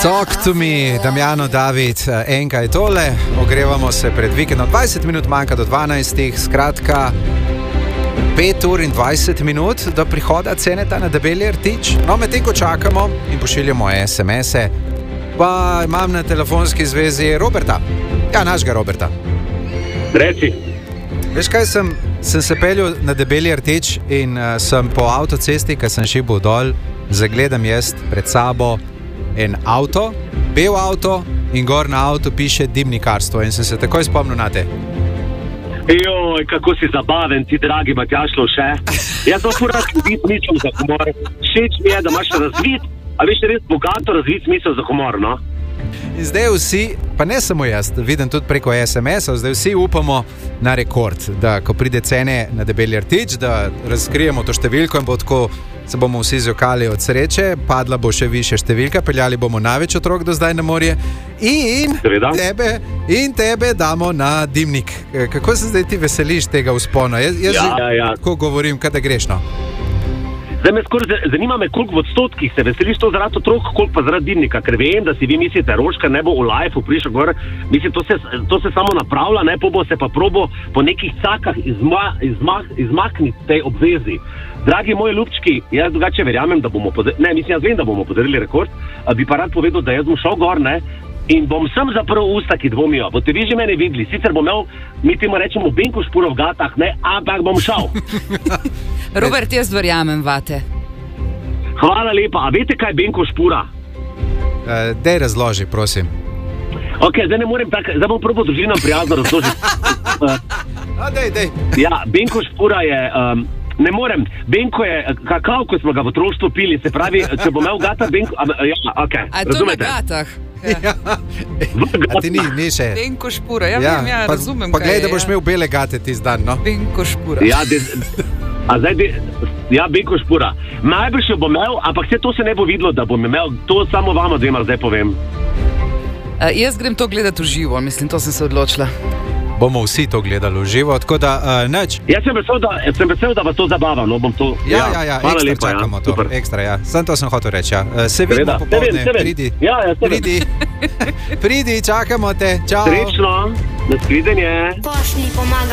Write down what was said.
Talk to me, Damjano, David, enka je tole, ogrevamo se pred vikendom, 20 minut manjka do 12, skratka 5 ur in 20 minut do prihoda Ceneta na Debeli rtič. No, medtem ko čakamo in pošiljamo SMS-e, pa imam na telefonski zvezi Roberta, ja, našega Roberta. Reci. Veš kaj, sem se peljal na Debeli rtič in sem po avtocesti, ko sem šibal dol, zagledam jaz pred sabo en avto, bel avto in gor na avto piše dimnikarstvo in sem se takoj spomnil na te. Joj, kako si zabaven, ti dragi Matjaž Lovše. Jaz sem furat razvit smisel za humor. Všeč mi je, da imaš razvit, a veš res bogato razvit smisel za humor, no? In zdaj vsi, pa ne samo jaz, vidim tudi preko SMS-ov, zdaj vsi upamo na rekord, da ko pride Cene na Debeli rtič, da razkrijemo to številko in bo tako, se bomo vsi zjokali od sreče, padla bo še više številka, peljali bomo največ otrok do zdaj na morje in tebe damo na dimnik. Kako se zdaj ti veseliš tega vzpona? Jaz tako govorim, kada greš, no? Zdaj me skoraj zanima me, koliko v odstotkih se veseliš to zaradi otrok, koliko pa zaradi dimnika, ker vem, da si vi mislite, Roška ne bo v live prišel gor, mislim, to se samo napravlja, ne, bo se pa probo po nekih cakah izmakniti tej obvezi. Dragi moji ljubčki, jaz drugače verjamem, da bomo jaz vem, da bomo podarili rekord, bi pa rad povedal, da jaz bom šel gor, ne, in bom sem zaprl usta, ki dvomijo. Boste vi že mene videli, sicer bom imel, mi temu rečemo, benko špuro v gatah, ne, ampak bom šel. Robert, jaz verjamem vate. Hvala lepa, a veste, kaj je benko špura? Dej razloži, prosim. Ok, zdaj ne morem tako, zdaj bom probal družinam prijazno razložiti. Dej. Ja, benko špura je... Ne morem, benko je kakav, ko smo ga v otroštvu pili, se pravi, če bom imel gata benko, razumete? A to na gatah? Ja. A ti ni še? Benko špura, razumem, pa glej, da boš imel bele gate ti zdan, no? Benko špura. Ja, benko špura. Najbrž jo bom imel, ampak vse to se ne bo videlo, da bom imel, to samo vama dvema zdaj povem. Jaz grem to gledati v živo, mislim, to sem se odločila. Bomo vsi to gledali v živo, tako da neč. Jaz sem vesel, da vas to zabava, no bom to... Ja, ekstra lepa, čakamo to, super. Ekstra, ja. Sem to sem hotel reči, ja. Se vidimo popoldne, pridi, čakamo te, čau. Srečno, nasvidenje.